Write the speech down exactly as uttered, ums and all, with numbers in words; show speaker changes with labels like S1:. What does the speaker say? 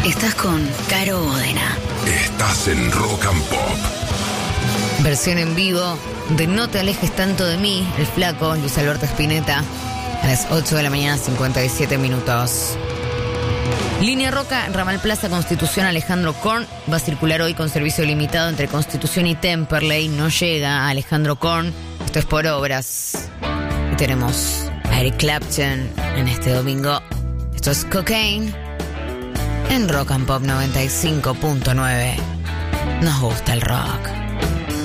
S1: Estás con Caro Bodena.
S2: Estás en Rock and Pop.
S3: Versión en vivo de No te alejes tanto de mí, el flaco Luis Alberto Spinetta, a las ocho de la mañana, cincuenta y siete minutos. Línea Roca, Ramal Plaza, Constitución, Alejandro Korn. Va a circular hoy con servicio limitado entre Constitución y Temperley. No llega a Alejandro Korn. Esto es por obras. Y tenemos a Eric Clapton en este domingo. Esto es Cocaine en Rock and Pop noventa y cinco punto nueve. Nos gusta el rock.